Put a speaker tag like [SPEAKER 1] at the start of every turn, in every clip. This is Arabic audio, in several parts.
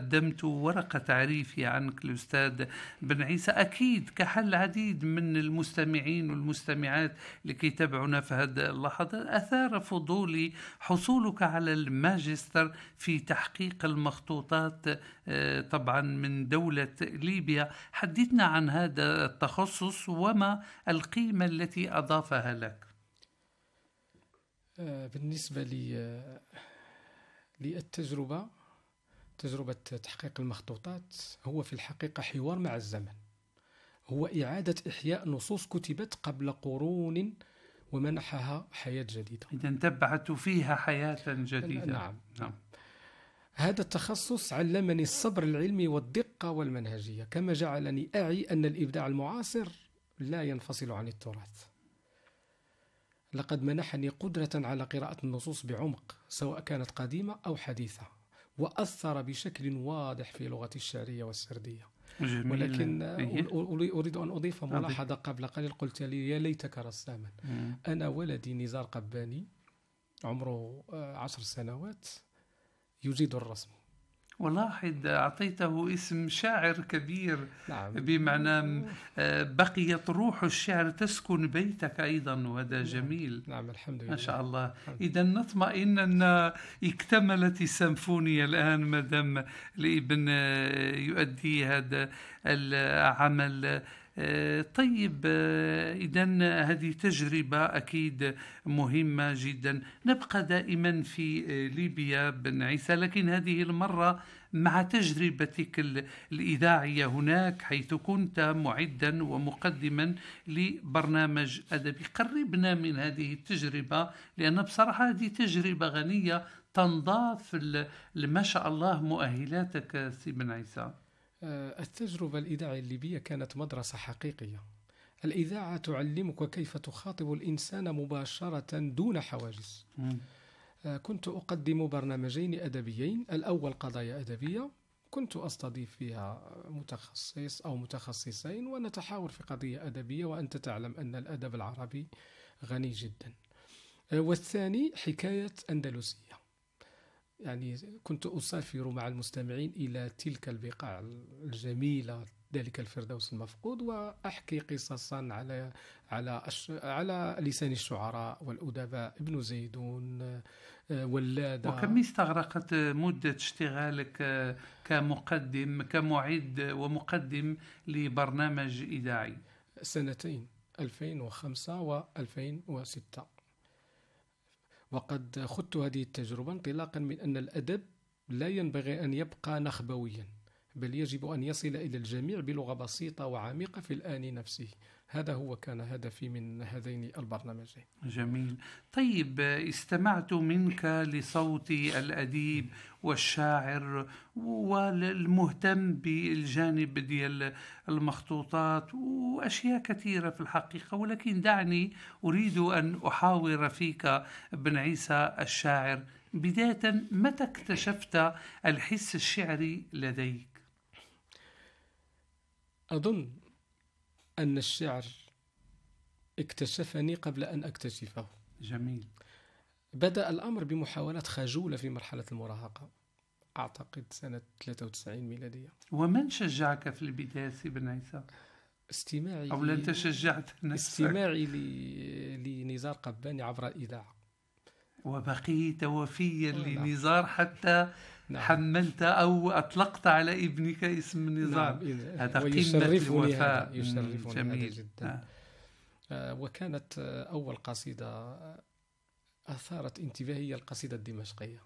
[SPEAKER 1] قدمت ورقة تعريفي عنك الأستاذ بن عيسى، أكيد كحل العديد من المستمعين والمستمعات لكي يتابعونا في هذه اللحظة أثار فضولي حصولك على الماجستير في تحقيق المخطوطات طبعا من دولة ليبيا. حدثنا عن هذا التخصص وما القيمة التي أضافها لك.
[SPEAKER 2] بالنسبة للتجربة، تجربة تحقيق المخطوطات هو في الحقيقة حوار مع الزمن، هو إعادة إحياء نصوص كتبت قبل قرون ومنحها حياة جديدة.
[SPEAKER 1] إذا تبعت فيها حياة جديدة.
[SPEAKER 2] نعم. هذا التخصص علمني الصبر العلمي والدقة والمنهجية، كما جعلني أعي أن الإبداع المعاصر لا ينفصل عن التراث. لقد منحني قدرة على قراءة النصوص بعمق سواء كانت قديمة أو حديثة، وأثر بشكل واضح في لغتي الشعرية والسردية.
[SPEAKER 1] جميل.
[SPEAKER 2] ولكن أريد أن أضيف ملاحظة. قبل قليل قلت لي يا ليتك رساما. أنا ولدي نزار قباني عمره 10 سنوات يجيد الرسم،
[SPEAKER 1] ولاحظ أعطيته اسم شاعر كبير.
[SPEAKER 2] نعم.
[SPEAKER 1] بمعنى بقيت روح الشعر تسكن بيتك أيضا، وهذا جميل.
[SPEAKER 2] نعم الحمد لله.
[SPEAKER 1] ما شاء الله. إذا نطمئن أن اكتملت السيمفونية الآن مدام الابن يؤدي هذا العمل. طيب، إذن هذه تجربة أكيد مهمة جدا. نبقى دائما في ليبيا بن عيسى، لكن هذه المرة مع تجربتك الإذاعية هناك، حيث كنت معدا ومقدما لبرنامج أدبي. قربنا من هذه التجربة، لأن بصراحة هذه تجربة غنية تنضاف ما شاء الله مؤهلاتك سي بن عيسى.
[SPEAKER 2] التجربة الإذاعية الليبية كانت مدرسة حقيقية. الإذاعة تعلمك كيف تخاطب الإنسان مباشرة دون حواجز. كنت أقدم برنامجين أدبيين، الأول قضايا أدبية، كنت أستضيف فيها متخصص أو متخصصين ونتحاور في قضية أدبية، وأنت تعلم أن الأدب العربي غني جدا. والثاني حكاية أندلسية، يعني كنت أسافر مع المستمعين إلى تلك البقاع الجميلة، ذلك الفردوس المفقود، وأحكي قصصا على لسان الشعراء والأدباء، ابن زيدون، ولادة.
[SPEAKER 1] وكم استغرقت مدة اشتغالك كمعد ومقدم لبرنامج إذاعي؟
[SPEAKER 2] 2 2005 و2006. وقد خضت هذه التجربة انطلاقا من أن الأدب لا ينبغي أن يبقى نخبويا، بل يجب أن يصل إلى الجميع بلغة بسيطة وعميقة في الآن نفسه. هذا كان هدفي من هذين البرنامجين.
[SPEAKER 1] جميل. طيب، استمعت منك لصوت الأديب والشاعر والمهتم بالجانب ديال المخطوطات وأشياء كثيرة في الحقيقة، ولكن دعني أريد أن أحاور فيك بن عيسى الشاعر. بداية، متى اكتشفت الحس الشعري لديك؟
[SPEAKER 2] أظن أن الشعر اكتشفني قبل أن أكتشفه.
[SPEAKER 1] جميل.
[SPEAKER 2] بدأ الأمر بمحاولات خجولة في مرحلة المراهقة، أعتقد سنة 93 ميلادية.
[SPEAKER 1] ومن شجعك في البداية سي بن عيسى؟
[SPEAKER 2] استماعي،
[SPEAKER 1] أو أنت شجعت نفسك؟
[SPEAKER 2] استماعي لنزار قباني عبر الإذاعة.
[SPEAKER 1] وبقيت وفيا لنزار حتى حملت أو أطلقت على ابنك اسم نزار. هذا قمة الوفاء.
[SPEAKER 2] يشرفني هذا جدا. وكانت أول قصيدة أثارت انتباهي القصيدة الدمشقية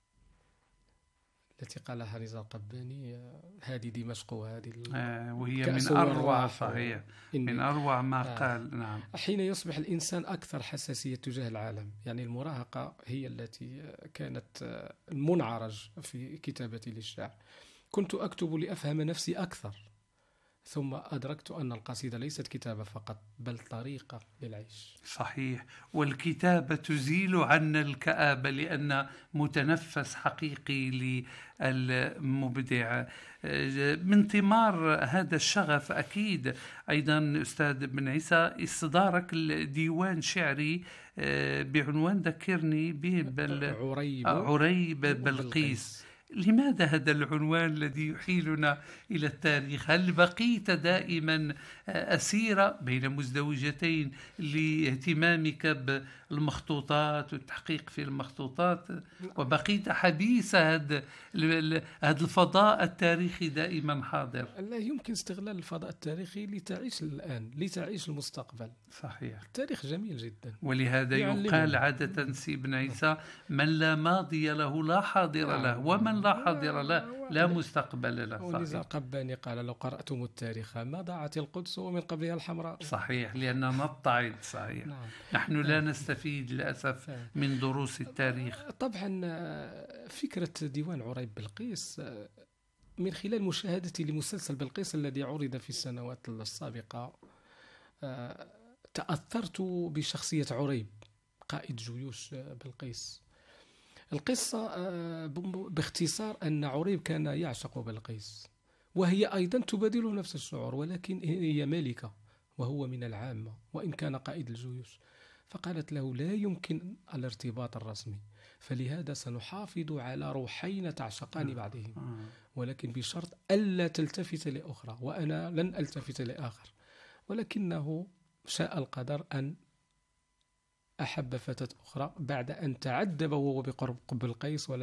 [SPEAKER 2] التي قالها نزار قباني، هذه دمشق وهذه
[SPEAKER 1] وهي من أروع، صحيح، من أروع ما قال. نعم.
[SPEAKER 2] حين يصبح الإنسان أكثر حساسية تجاه العالم، يعني المراهقة هي التي كانت المنعرج في كتابتي للشعر. كنت أكتب لأفهم نفسي أكثر، ثم أدركت أن القصيدة ليست كتابة فقط، بل طريقة للعيش.
[SPEAKER 1] صحيح. والكتابة تزيل عنا الكآبة، لأن متنفس حقيقي للمبدع. من ثمار هذا الشغف أكيد أيضا أستاذ بن عيسى استدارك الديوان شعري بعنوان ذكرني به
[SPEAKER 2] عريب
[SPEAKER 1] بلقيس. لماذا هذا العنوان الذي يحيلنا إلى التاريخ؟ هل بقيت دائما أسيرة بين مزدوجتين لاهتمامك بالمخطوطات والتحقيق في المخطوطات، وبقيت حديث هذا الفضاء التاريخي دائما حاضر؟
[SPEAKER 2] لا يمكن استغلال الفضاء التاريخي لتعيش الآن، لتعيش المستقبل.
[SPEAKER 1] صحيح.
[SPEAKER 2] التاريخ جميل جدا،
[SPEAKER 1] ولهذا يقال عادة سي بن عيسى: من لا ماضي له لا حاضر له، ومن لا حاضر له لا مستقبل له.
[SPEAKER 2] ولذا قباني قال: لو قرأتم التاريخ ما ضاعت القدس ومن قبلها الحمراء.
[SPEAKER 1] صحيح، لأننا نتعظ. صحيح.
[SPEAKER 2] نعم.
[SPEAKER 1] نحن لا نستفيد للأسف من دروس التاريخ.
[SPEAKER 2] طبعا فكرة ديوان عريب بلقيس من خلال مشاهدتي لمسلسل بلقيس الذي عرض في السنوات السابقة تأثرت بشخصية عريب قائد جيوش بلقيس. القصة باختصار أن عريب كان يعشق بلقيس، وهي أيضا تبادله نفس الشعور، ولكن هي ملكة وهو من العامة وإن كان قائد الجيوش. فقالت له: لا يمكن الارتباط الرسمي، فلهذا سنحافظ على روحين تعشقان بعضهم، ولكن بشرط ألا تلتفت لأخرى، وأنا لن ألتفت لآخر. ولكنه شاء القدر أن أحب فتاة أخرى بعد أن تعذب وهو بقرب بلقيس